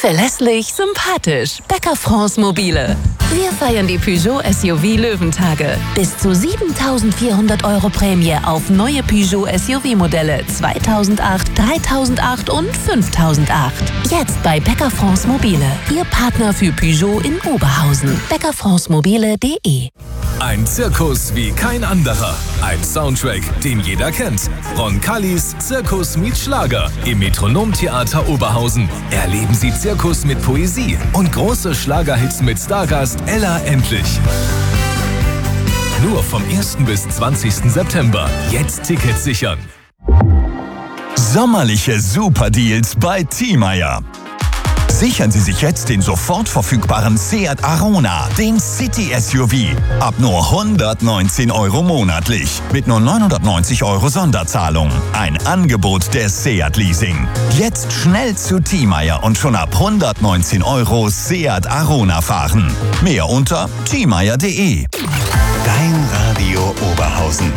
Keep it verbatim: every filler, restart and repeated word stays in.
Verlässlich, sympathisch. Bäcker France Mobile. Wir feiern die Peugeot S U V Löwentage. Bis zu siebentausendvierhundert Euro Prämie auf neue Peugeot S U V-Modelle zweitausendacht, dreitausendacht und fünftausendacht. Jetzt bei Bäcker France Mobile. Ihr Partner für Peugeot in Oberhausen. bäcker france mobile punkt de. Ein Zirkus wie kein anderer. Ein Soundtrack, den jeder kennt. Roncalis Zirkus mit Schlager im Metronomtheater Oberhausen. Erleben Sie Zirkus mit Poesie und große Schlagerhits mit Stargast Ella Endlich. Nur vom ersten bis zwanzigsten September. Jetzt Tickets sichern. Sommerliche Superdeals bei Thiemeyer. Sichern Sie sich jetzt den sofort verfügbaren Seat Arona, den City-S U V. Ab nur hundertneunzehn Euro monatlich. Mit nur neunhundertneunzig Euro Sonderzahlung. Ein Angebot der Seat Leasing. Jetzt schnell zu Thiemeyer und schon ab hundertneunzehn Euro Seat Arona fahren. Mehr unter thiemeyer punkt de. Dein Radio Oberhausen.